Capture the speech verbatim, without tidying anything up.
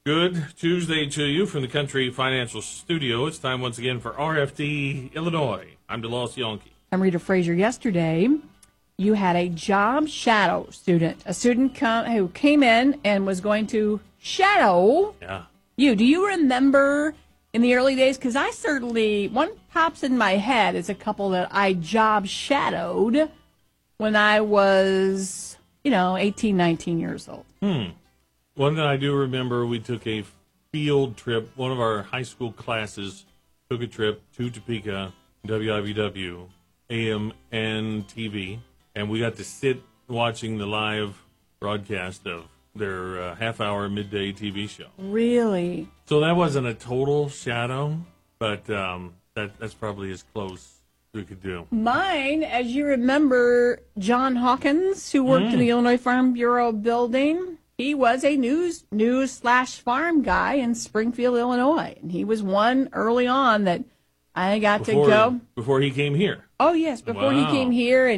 Good Tuesday to you from the Country Financial Studio. It's time once again for R F D Illinois. I'm DeLoss Yonke. I'm Rita Frazier. Yesterday, you had a job shadow student, a student come, who came in and was going to shadow Yeah. you. Do you remember in the early days? Because I certainly, one pops in my head is a couple that I job shadowed when I was, you know, eighteen, nineteen years old. Hmm. One that I do remember, we took a field trip. One of our high school classes took a trip to Topeka, W I V W, A M and T V, and we got to sit watching the live broadcast of their uh, half-hour midday T V show. Really? So that wasn't a total shadow, but um, that that's probably as close as we could do. Mine, as you remember, John Hawkins, who worked Mm. in the Illinois Farm Bureau building, he was a news news slash farm guy in Springfield, Illinois, and he was one early on that I got Before, to go. before he came here. Oh yes, before he Wow. came here. And